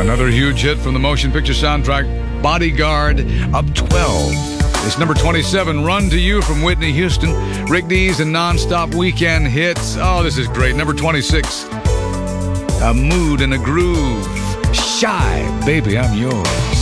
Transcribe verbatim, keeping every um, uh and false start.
Another huge hit from the motion picture soundtrack, Bodyguard, up twelve. It's number twenty-seven, Run to You from Whitney Houston. Rick Dees and Non-Stop Weekend Hits. Oh, this is great. Number twenty-six, A Mood and a Groove. Shy, Baby, I'm Yours.